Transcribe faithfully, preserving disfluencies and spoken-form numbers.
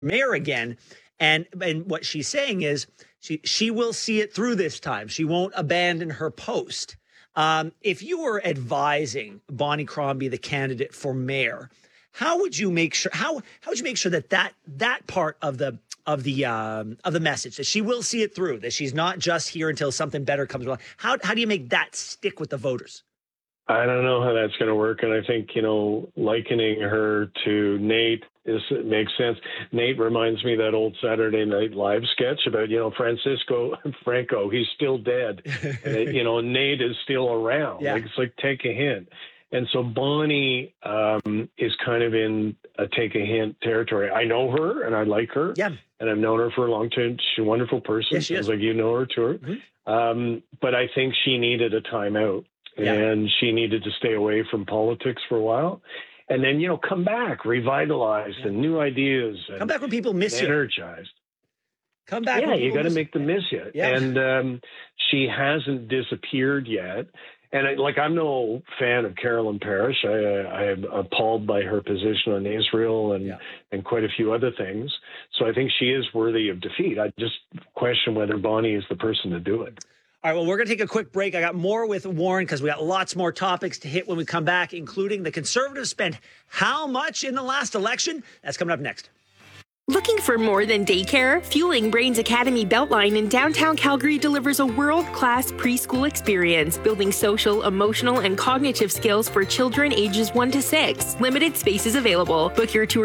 mayor again. And and what she's saying is she she will see it through this time. She won't abandon her post. Um, if you were advising Bonnie Crombie, the candidate for mayor, how would you make sure how how would you make sure that that that part of the of the um, of the message, that she will see it through, that she's not just here until something better comes along? How how do you make that stick with the voters? I don't know how that's going to work. And I think, you know, likening her to Nate is it makes sense. Nate reminds me of that old Saturday Night Live sketch about, you know, Francisco Franco. He's still dead. And, you know, Nate is still around. Yeah. Like, it's like, take a hint. And so Bonnie um, is kind of in a take a hint territory. I know her and I like her. Yeah. And I've known her for a long time. She's a wonderful person. Yes, she is. Sounds like you know her too. Mm-hmm. Um, but I think she needed a timeout. Yeah. And she needed to stay away from politics for a while. And then, you know, come back, revitalized yeah. and new ideas. And come back when people miss energized. you. Energized. Come back. Yeah, you got to make them miss you. Yeah. And um, she hasn't disappeared yet. And, I, like, I'm no fan of Carolyn Parrish. I, I am appalled by her position on Israel and, yeah. and quite a few other things. So I think she is worthy of defeat. I just question whether Bonnie is the person to do it. All right, well, we're going to take a quick break. I got more with Warren because we got lots more topics to hit when we come back, including the Conservatives spent how much in the last election? That's coming up next. Looking for more than daycare? Fueling Brains Academy Beltline in downtown Calgary delivers a world-class preschool experience, building social, emotional, and cognitive skills for children ages one to six. Limited spaces available. Book your tour